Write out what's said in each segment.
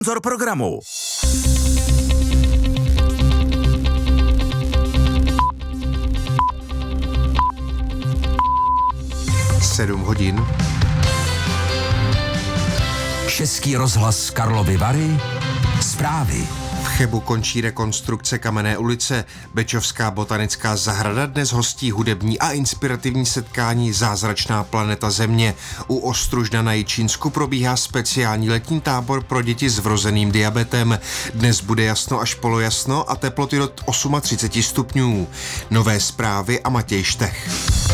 Sponzor programu. 7 hodin. Český rozhlas Karlovy Vary. Zprávy. V Chebu končí rekonstrukce Kamenné ulice. Bečovská botanická zahrada dnes hostí hudební a inspirativní setkání Zázračná planeta Země. U Ostružna na Jičínsku probíhá speciální letní tábor pro děti s vrozeným diabetem. Dnes bude jasno až polojasno a teploty do 38 stupňů. Nové zprávy a Matěj Štech.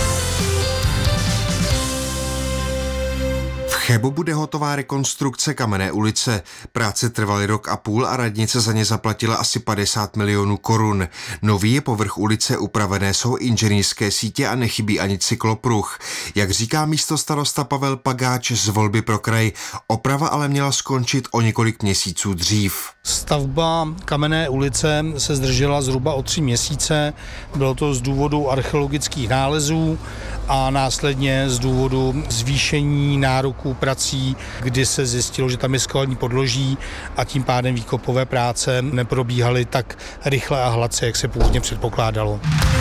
V Chebu bude hotová rekonstrukce Kamenné ulice. Práce trvaly rok a půl a radnice za ně zaplatila asi 50 milionů korun. Nový je povrch ulice, upravené jsou inženýrské sítě a nechybí ani cyklopruh. Jak říká místostarosta Pavel Pagáč z Volby pro kraj, oprava ale měla skončit o několik měsíců dřív. Stavba Kamenné ulice se zdržela zhruba o 3 měsíce. Bylo to z důvodu archeologických nálezů a následně z důvodu zvýšení nároků prací, kdy se zjistilo, že tam je skalní podloží a tím pádem výkopové práce neprobíhaly tak rychle a hladce, jak se původně předpokládalo.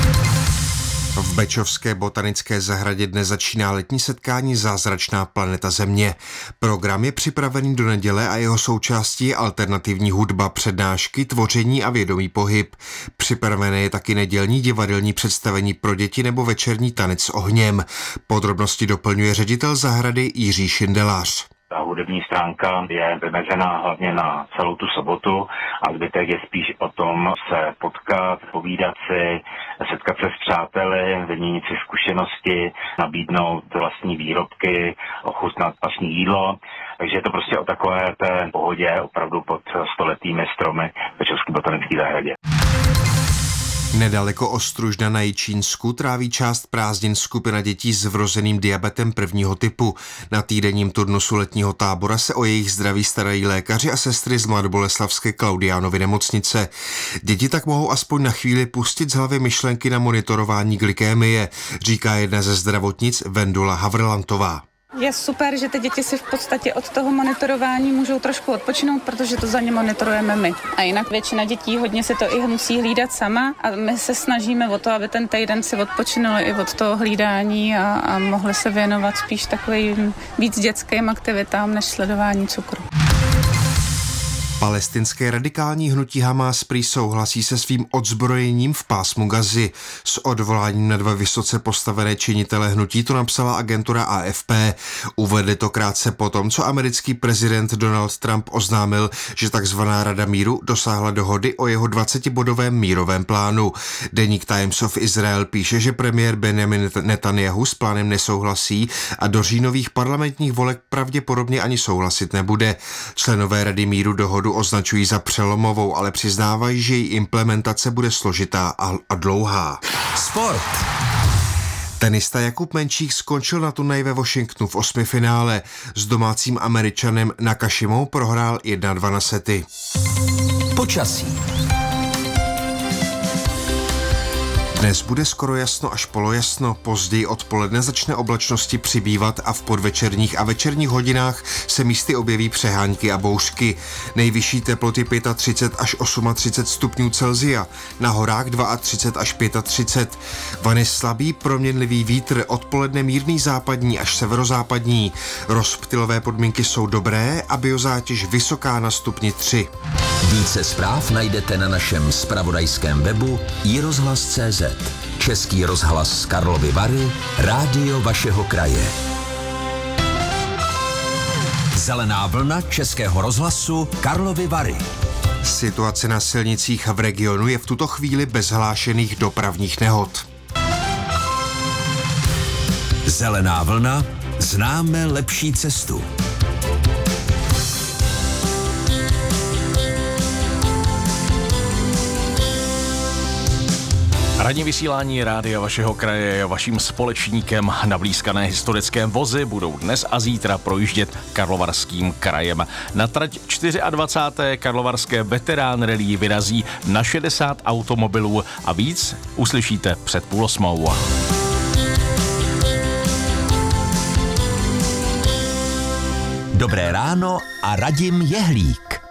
V Bečovské botanické zahradě dnes začíná letní setkání Zázračná planeta Země. Program je připravený do neděle a jeho součástí je alternativní hudba, přednášky, tvoření a vědomý pohyb. Připravené je taky nedělní divadelní představení pro děti nebo večerní tanec s ohněm. Podrobnosti doplňuje ředitel zahrady Jiří Šindelář. Ta hudební stránka je vymezená hlavně na celou tu sobotu a zbytek je spíš o tom se potkat, povídat si, setkat se s přáteli, vyměnit si zkušenosti, nabídnout vlastní výrobky, ochutnat vlastní jídlo. Takže je to prostě o takové té pohodě opravdu pod 100letými stromy v Bečovské botanické zahradě. Nedaleko Ostružna na Jičínsku tráví část prázdnin skupina dětí s vrozeným diabetem prvního typu. Na týdenním turnusu letního tábora se o jejich zdraví starají lékaři a sestry z mladoboleslavské Klaudiánovy nemocnice. Děti tak mohou aspoň na chvíli pustit z hlavy myšlenky na monitorování glykémie, říká jedna ze zdravotnic Vendula Havrlantová. Je super, že ty děti si v podstatě od toho monitorování můžou trošku odpočinout, protože to za ně monitorujeme my. A jinak většina dětí hodně si to i musí hlídat sama a my se snažíme o to, aby ten týden si odpočinuli i od toho hlídání a mohli se věnovat spíš takovým víc dětským aktivitám než sledování cukru. Palestinské radikální hnutí Hamás prý souhlasí se svým odzbrojením v pásmu Gazy. S odvoláním na 2 vysoce postavené činitele hnutí to napsala agentura AFP. Uvedli to krátce potom, co americký prezident Donald Trump oznámil, že takzvaná Rada míru dosáhla dohody o jeho 20-bodovém mírovém plánu. Deník Times of Israel píše, že premiér Benjamin Netanyahu s plánem nesouhlasí a do říjnových parlamentních voleb pravděpodobně ani souhlasit nebude. Členové Rady míru dohodu označují za přelomovou, ale přiznávají, že její implementace bude složitá a dlouhá. Sport. Tenista Jakub Menčík skončil na turnaji ve Washingtonu v 8. finále. S domácím Američanem Nakashimou prohrál 1-2 na sety. Počasí. Dnes bude skoro jasno až polojasno, později odpoledne začne oblačnosti přibývat a v podvečerních a večerních hodinách se místy objeví přehánky a bouřky. Nejvyšší teploty 35 až 38 stupňů Celsia, na horách 32 až 35. Vany slabý proměnlivý vítr, odpoledne mírný západní až severozápadní. Rozptylové podmínky jsou dobré a biozátěž vysoká na stupni 3. Více zpráv najdete na našem zpravodajském webu iRozhlas.cz. Český rozhlas z Karlovy Vary, rádio vašeho kraje. Zelená vlna Českého rozhlasu Karlovy Vary. Situace na silnicích v regionu je v tuto chvíli bez hlášených dopravních nehod. Zelená vlna, známe lepší cestu. Ranní vysílání rádia vašeho kraje je vaším společníkem. Na blízkané historickém vozy budou dnes a zítra projíždět Karlovarským krajem. Na trať 24. Karlovarské veterán rally vyrazí na 60 automobilů a víc uslyšíte před 7:30. Dobré ráno a Radim Jehlík.